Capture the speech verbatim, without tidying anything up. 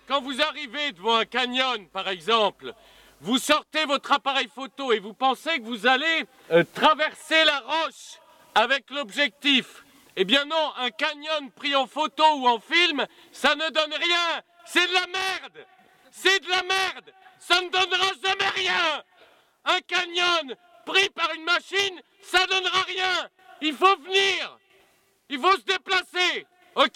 quand vous arrivez devant un canyon, par exemple, vous sortez votre appareil photo et vous pensez que vous allez euh, traverser la roche avec l'objectif. Eh bien non, un canyon pris en photo ou en film, ça ne donne rien. C'est de la merde. C'est de la merde. Ça ne donnera jamais rien. Un canyon pris par une machine, ça donnera rien. Il faut venir. Il faut se déplacer. Ok ?